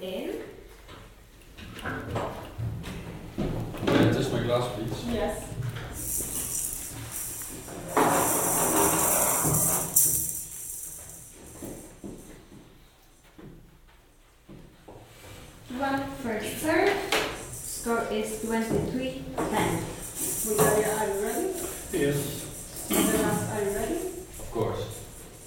in. Can I touch my glass, please? Yes. One first serve. Score is 23-10. Bulgaria, are you ready? Yes. Netherlands, are you ready? Of course.